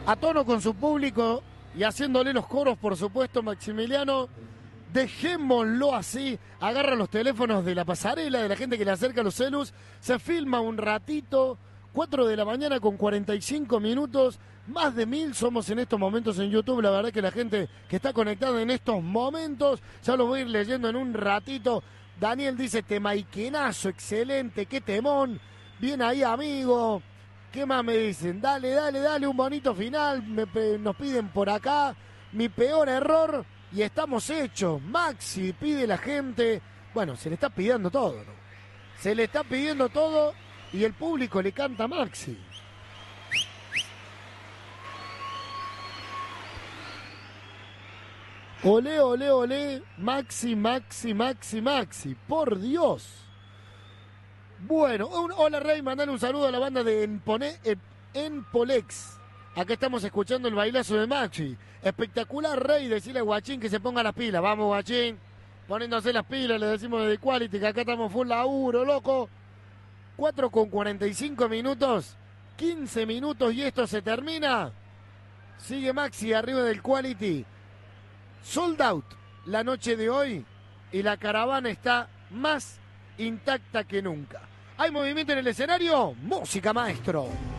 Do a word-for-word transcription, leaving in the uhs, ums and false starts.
a tono con su público y haciéndole los coros, por supuesto, Maximiliano. Dejémoslo así. Agarra los teléfonos de la pasarela, de la gente que le acerca los celus, se filma un ratito, cuatro de la mañana con cuarenta y cinco minutos, más de mil somos en estos momentos en YouTube. La verdad que la gente que está conectada en estos momentos, ya lo voy a ir leyendo en un ratito. Daniel dice, temaiquenazo, excelente, qué temón, bien ahí, amigo. ¿Qué más me dicen? Dale, dale, dale, un bonito final, me, nos piden por acá, mi peor error, y estamos hechos. Maxi, pide la gente, bueno, se le está pidiendo todo, ¿no? Se le está pidiendo todo y el público le canta a Maxi. Olé, olé, olé, Maxi, Maxi, Maxi, Maxi, por Dios. Bueno, un, hola Rey, mandale un saludo a la banda de Empone, Empolex. Acá estamos escuchando el bailazo de Maxi. Espectacular, Rey, decirle a Guachín que se ponga las pilas. Vamos, Guachín, poniéndose las pilas, le decimos de Quality, que acá estamos full laburo, loco. cuatro con cuarenta y cinco minutos, quince minutos y esto se termina. Sigue Maxi arriba del Quality. Sold out la noche de hoy y la caravana está más intacta que nunca. ¿Hay movimiento en el escenario? Música, maestro.